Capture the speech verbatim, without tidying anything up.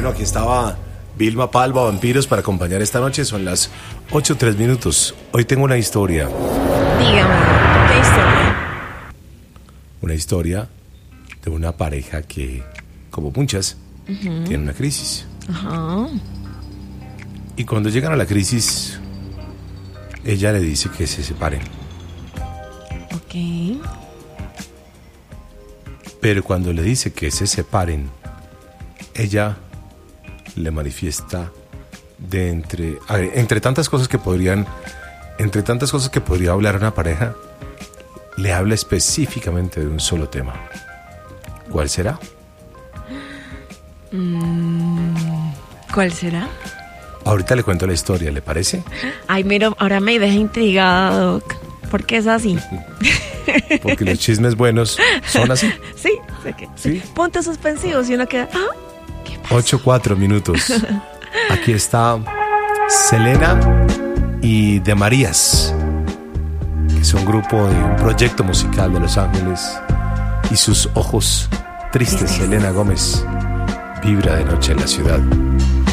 Bueno, aquí estaba Vilma Palva, Vampiros, para acompañar esta noche. Son las ocho tres minutos. Hoy tengo una historia. Dígame, ¿qué historia? Una historia de una pareja que, como muchas, uh-huh. tiene una crisis. Ajá. Y cuando llegan a la crisis, ella le dice que se separen. Ok. Pero cuando le dice que se separen, ella le manifiesta de entre, a ver, entre tantas cosas que podrían, entre tantas cosas que podría hablar una pareja, le habla específicamente de un solo tema. ¿Cuál será? Mm, ¿Cuál será? Ahorita le cuento la historia, ¿le parece? Ay, mira, ahora me deja intrigada, Doc. ¿Por qué es así? Porque los chismes buenos son así. Sí, sé que. ¿Sí? Puntos suspensivos y uno queda. ¿Ah? ¿Qué pasa? ocho cuatro minutos. Aquí está Selena y De Marías, que es un grupo de un proyecto musical de Los Ángeles. Y sus ojos tristes, Selena Gómez, vibra de noche en la ciudad.